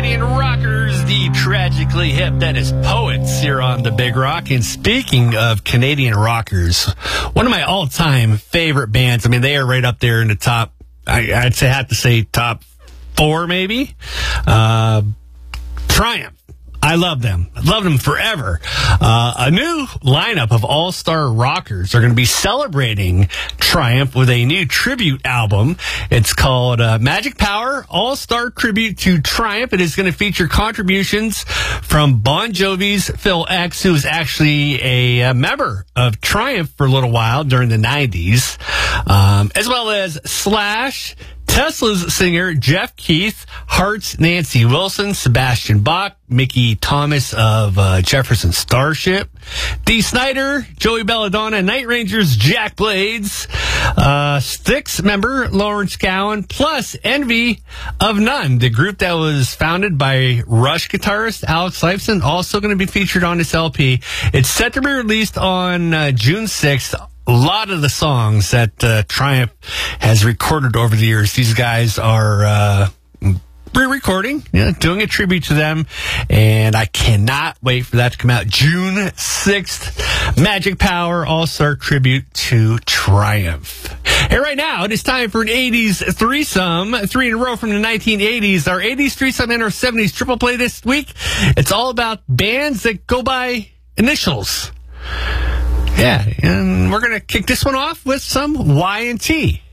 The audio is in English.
Canadian rockers, the tragically hip Dennis Poets here on the Big Rock. And speaking of Canadian rockers, one of my all-time favorite bands, I mean, they are right up there in the top, I'd say, have to say top 4 maybe. Triumph. I love them. I loved them forever. A new lineup of all-star rockers are going to be celebrating Triumph with a new tribute album. It's called Magic Power All-Star Tribute to Triumph. It is going to feature contributions from Bon Jovi's Phil X, who was actually a member of Triumph for a little while during the 90s, as well as Slash, Tesla's singer Jeff Keith, Heart's Nancy Wilson, Sebastian Bach, Mickey Thomas of Jefferson Starship, Dee Snider, Joey Belladonna, Night Rangers, Jack Blades, Styx member Lawrence Gowan, plus Envy of None, the group that was founded by Rush guitarist Alex Lifeson, also going to be featured on this LP. It's set to be released on June 6th. A lot of the songs that Triumph has recorded over the years, these guys are re-recording, doing a tribute to them, and I cannot wait for that to come out. June 6th, Magic Power All-Star Tribute to Triumph. Hey, right now, it is time for an 80s threesome, 3 in a row from the 1980s. Our 80s threesome and our 70s triple play this week. It's all about bands that go by initials. Yeah, and we're going to kick this one off with some Y&T.